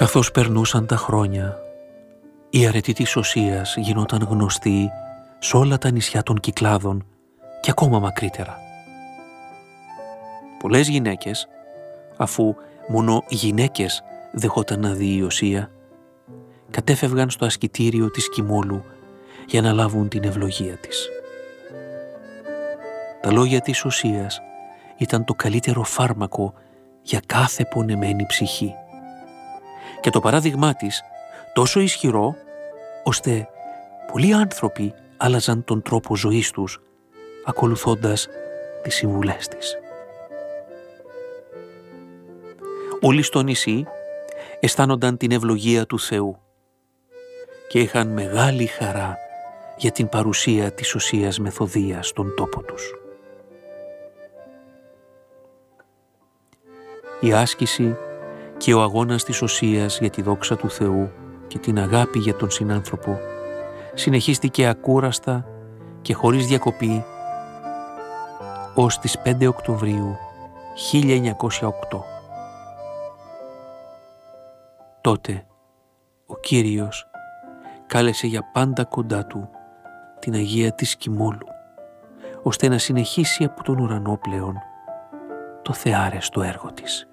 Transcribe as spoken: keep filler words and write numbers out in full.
Καθώς περνούσαν τα χρόνια, η αρετή της Οσίας γινόταν γνωστή σε όλα τα νησιά των Κυκλάδων και ακόμα μακρύτερα. Πολλές γυναίκες, αφού μόνο γυναίκες δεχόταν να δει η Οσία, κατέφευγαν στο ασκητήριο της Κιμόλου για να λάβουν την ευλογία της. Τα λόγια της Οσίας ήταν το καλύτερο φάρμακο για κάθε πονεμένη ψυχή και το παράδειγμά της τόσο ισχυρό ώστε πολλοί άνθρωποι άλλαζαν τον τρόπο ζωής τους ακολουθώντας τις συμβουλές της. Όλοι στο νησί αισθάνονταν την ευλογία του Θεού και είχαν μεγάλη χαρά για την παρουσία της Οσίας Μεθοδείας στον τόπο τους. Η άσκηση και ο αγώνας της Οσίας για τη δόξα του Θεού και την αγάπη για τον συνάνθρωπο συνεχίστηκε ακούραστα και χωρίς διακοπή ως τις πέντε Οκτωβρίου χίλια εννιακόσια οκτώ. Τότε ο Κύριος κάλεσε για πάντα κοντά του την Αγία της Κιμόλου, ώστε να συνεχίσει από τον ουρανό πλέον το θεάρεστο έργο της.